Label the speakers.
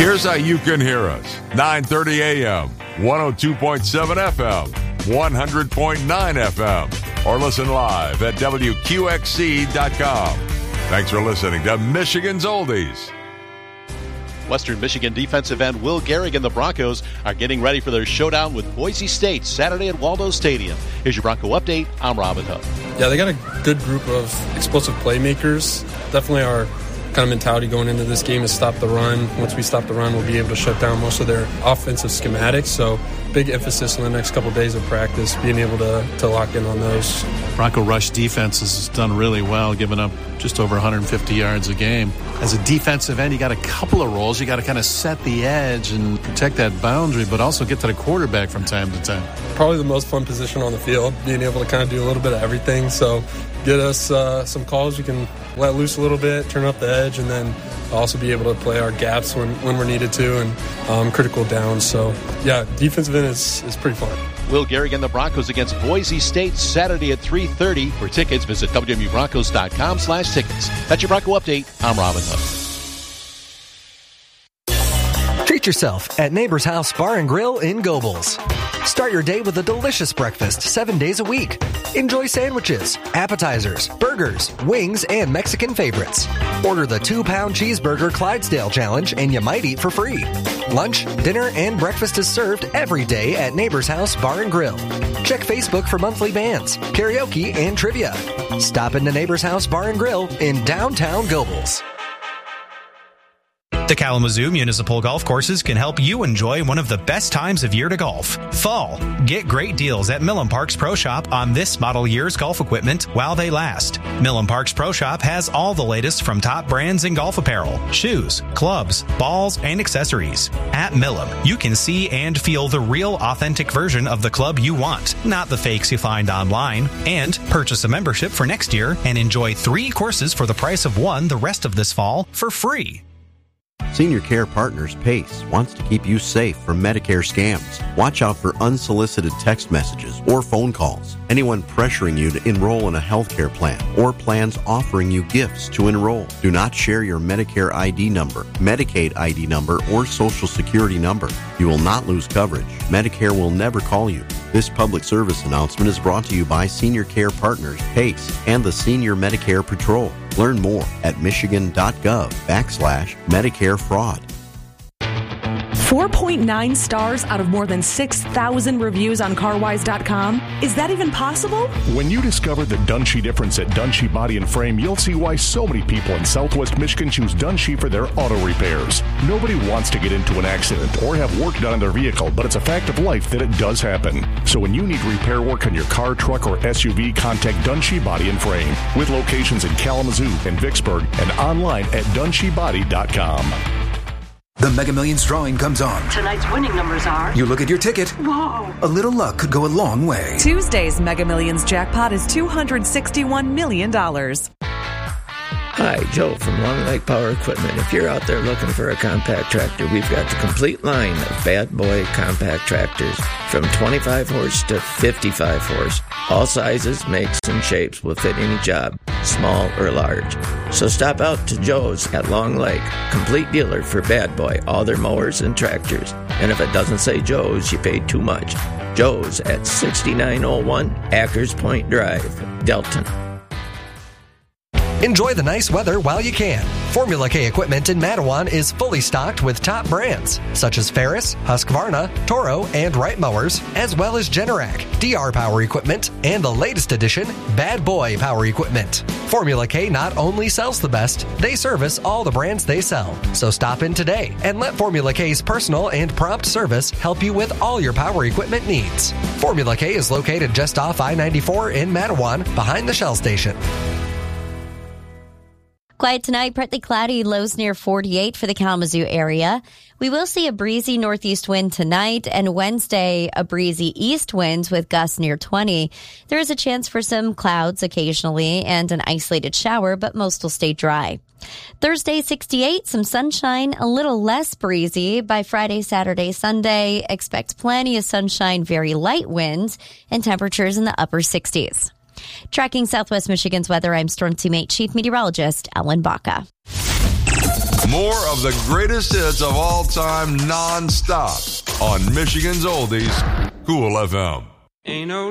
Speaker 1: Here's how you can hear us. 9:30 a.m., 102.7 FM, 100.9 FM, or listen live at WQXC.com. Thanks for listening to Michigan's Oldies.
Speaker 2: Western Michigan defensive end Will Gehrig and the Broncos are getting ready for their showdown with Boise State Saturday at Waldo Stadium. Here's your Bronco update. I'm Robin Hood.
Speaker 3: Yeah, they got a good group of explosive playmakers. Definitely our kind of mentality going into this game is stop the run. Once we stop the run, we'll be able to shut down most of their offensive schematics. So big emphasis in the next couple of days of practice, being able to lock in on those.
Speaker 4: Bronco rush defense has done really well, giving up just over 150 yards a game. As a defensive end, you got a couple of roles. You got to kind of set the edge and protect that boundary, but also get to the quarterback from time to time.
Speaker 3: Probably the most fun position on the field, being able to kind of do a little bit of everything. So get us some calls we can let loose a little bit, turn up the edge, and then also be able to play our gaps when we're needed to and critical downs. So, yeah, defensive end is pretty fun.
Speaker 2: Will Gehrig and the Broncos against Boise State Saturday at 3:30. For tickets, visit WMUBroncos.com/tickets. That's your Bronco update. I'm Robin Hood.
Speaker 5: Treat yourself at Neighbor's House Bar and Grill in Gobles. Start your day with a delicious breakfast 7 days a week. Enjoy sandwiches, appetizers, burgers, wings, and Mexican favorites. Order the 2-pound cheeseburger Clydesdale Challenge and you might eat for free. Lunch, dinner, and breakfast is served every day at Neighbor's House Bar and Grill. Check Facebook for monthly bands, karaoke, and trivia. Stop into Neighbor's House Bar and Grill in downtown Gobles.
Speaker 6: The Kalamazoo Municipal Golf Courses can help you enjoy one of the best times of year to golf, fall. Get great deals at Millen Parks Pro Shop on this model year's golf equipment while they last. Millen Parks Pro Shop has all the latest from top brands in golf apparel, shoes, clubs, balls, and accessories. At Millen, you can see and feel the real authentic version of the club you want, not the fakes you find online. And purchase a membership for next year and enjoy 3 courses for the price of 1 the rest of this fall for free.
Speaker 7: Senior Care Partners PACE wants to keep you safe from Medicare scams. Watch out for unsolicited text messages or phone calls. Anyone pressuring you to enroll in a health care plan or plans offering you gifts to enroll. Do not share your Medicare ID number, Medicaid ID number, or Social Security number. You will not lose coverage. Medicare will never call you. This public service announcement is brought to you by Senior Care Partners PACE and the Senior Medicare Patrol. Learn more at michigan.gov/Medicare fraud.
Speaker 8: 4.9 stars out of more than 6,000 reviews on CarWise.com. Is that even possible?
Speaker 9: When you discover the Dunshee difference at Dunshee Body and Frame, you'll see why so many people in Southwest Michigan choose Dunshee for their auto repairs. Nobody wants to get into an accident or have work done on their vehicle, but it's a fact of life that it does happen. So when you need repair work on your car, truck, or SUV, contact Dunshee Body and Frame with locations in Kalamazoo and Vicksburg and online at DunsheeBody.com.
Speaker 10: The Mega Millions drawing comes on.
Speaker 11: Tonight's winning numbers are...
Speaker 10: You look at your ticket.
Speaker 11: Whoa.
Speaker 10: A little luck could go a long way.
Speaker 8: Tuesday's Mega Millions jackpot is $261 million.
Speaker 12: Hi, Joe from Long Lake Power Equipment. If you're out there looking for a compact tractor, we've got the complete line of Bad Boy compact tractors from 25 horse to 55 horse. All sizes, makes, and shapes will fit any job, small or large. So stop out to Joe's at Long Lake, complete dealer for Bad Boy, all their mowers and tractors. And if it doesn't say Joe's, you paid too much. Joe's at 6901 Ackers Point Drive, Delton.
Speaker 5: Enjoy the nice weather while you can. Formula K equipment in Mattawan is fully stocked with top brands such as Ferris, Husqvarna, Toro, and Wright mowers, as well as Generac, DR Power Equipment, and the latest edition, Bad Boy Power Equipment. Formula K not only sells the best, they service all the brands they sell. So stop in today and let Formula K's personal and prompt service help you with all your power equipment needs. Formula K is located just off I-94 in Mattawan, behind the Shell station.
Speaker 13: Quiet tonight, partly cloudy, lows near 48 for the Kalamazoo area. We will see a breezy northeast wind tonight, and Wednesday, a breezy east wind with gusts near 20. There is a chance for some clouds occasionally and an isolated shower, but most will stay dry. Thursday, 68, some sunshine, a little less breezy. By Friday, Saturday, Sunday, expect plenty of sunshine, very light winds, and temperatures in the upper 60s. Tracking Southwest Michigan's weather, I'm Storm Teammate Chief Meteorologist Ellen Baca.
Speaker 1: More of the greatest hits of all time non-stop on Michigan's Oldies, Cool FM.
Speaker 11: Ain't no